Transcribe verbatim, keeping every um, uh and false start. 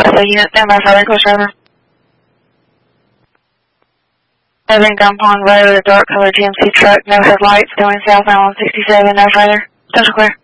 So unit stand by for request driver. Seven Gun Pond Road, a dark colored G M C truck, no headlights, going south Island sixty-seven, no further. Potential clear.